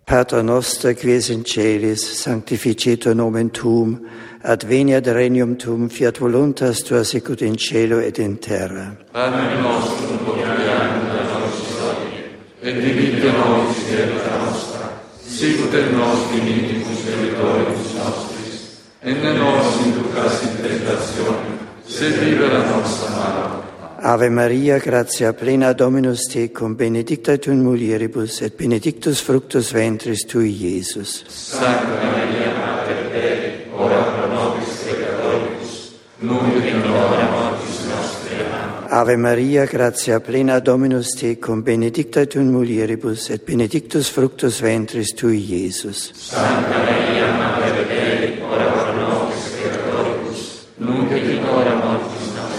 Pater noster, quies in celis, sanctificetur nomen tuum, adveniat regnum tuum, fiat voluntas tua sicut in cielo et in terra. Panem nostrum quotidianum da nobis hodie, et dimitte nobis debita nostra, sicut et nos dimittimus debitoribus nostris, et ne nos inducas in tentationem, sed libera nos a malo. Ave Maria, gratia plena Dominus tecum, benedicta tu in mulieribus, et benedictus fructus ventris tui, Iesus. Sancta Maria, Mater Dei, ora pro nobis peccatoribus, nunc et in hora mortis nostre. Amen. Ave Maria, gratia plena Dominus tecum, benedicta tu in mulieribus, et benedictus fructus ventris tui, Iesus. Sancta Maria, Mater Dei, ora pro nobis peccatoribus, nunc et in hora mortis.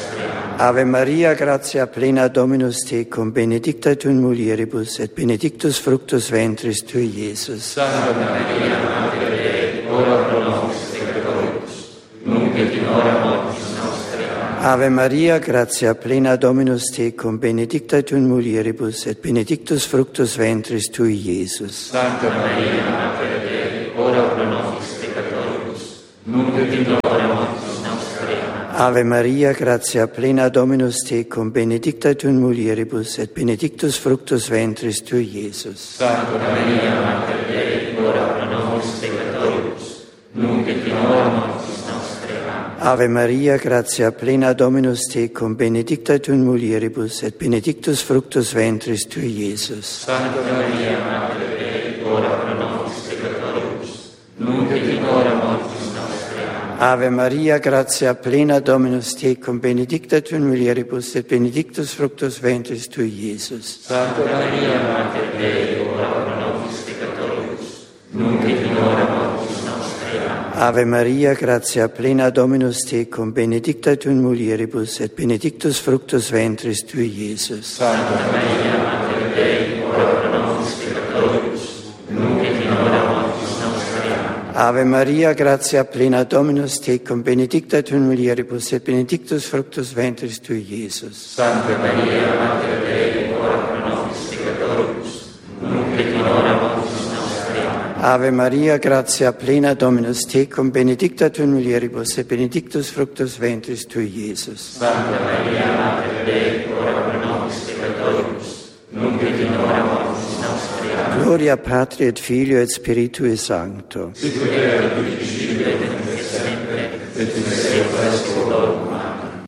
Ave Maria, gratia plena Dominus tecum, benedicta tu in mulieribus, et benedictus fructus ventris tui, Iesus. Santa Maria, Mater Dei, ora pro nobis peccatoribus, nunc et in hora mortis nostre. Amen. Ave Maria, gratia plena Dominus tecum, benedicta tu in mulieribus, et benedictus fructus ventris tui, Iesus. Santa Maria, Mater Dei, ora pro nobis peccatoribus, nunc et in hora mortis nostre. Amen. Ave Maria, gratia plena Dominus tecum, benedicta tu in mulieribus, et benedictus fructus ventris tui, Iesus. Santa Maria, Mater Dei, ora pro nobis peccatoribus, nunc et in hora mortis nostre. Amen. Ave Maria, gratia plena Dominus tecum, benedicta tu in mulieribus, et benedictus fructus ventris tui, Iesus. Santa Maria, Mater Dei, ora pro nobis peccatoribus, nunc et in hora mortis nostre. Amen. Ave Maria, gratia plena Dominus tecum, benedicta tu in mulieribus, et benedictus fructus ventris tui, Iesus. Santa Maria, Mater Dei, ora pro nobis peccatoribus, nunc et in hora mortis nostre. Amen. Ave Maria, gratia plena Dominus tecum, benedicta tu in mulieribus, et benedictus fructus ventris tui, Iesus. Santa Maria, Mater Dei, ora pro nobis peccatoribus, nunc et in hora mortis nostre. Amen. Ave Maria, gratia plena Dominus tecum, benedicta tu in mulieribus, et benedictus fructus ventris tui, Iesus. Santa Maria, Mater Dei, ora pro nobis peccatoribus, nunc et in hora mortis nostre. Amen. Ave Maria, gratia plena Dominus tecum, benedicta tu in mulieribus, et benedictus fructus ventris tui, Iesus. Santa Maria, Mater Dei, ora pro nobis peccatoribus, nunc et in hora mortis nostre. Amen. Gloria Patri et Filio et Spiritui Sancto. Sicut erat in principio et nunc et semper, et in saecula saeculorum. Amen.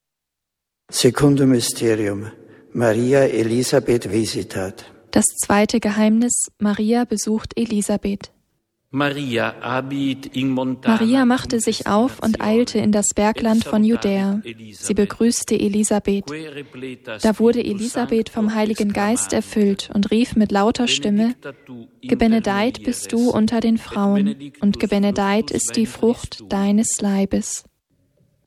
Secundum Mysterium. Maria Elisabeth visitat. Das zweite Geheimnis: Maria besucht Elisabeth. Maria machte sich auf und eilte in das Bergland von Judäa. Sie begrüßte Elisabeth. Da wurde Elisabeth vom Heiligen Geist erfüllt und rief mit lauter Stimme: Gebenedeit bist du unter den Frauen, und gebenedeit ist die Frucht deines Leibes.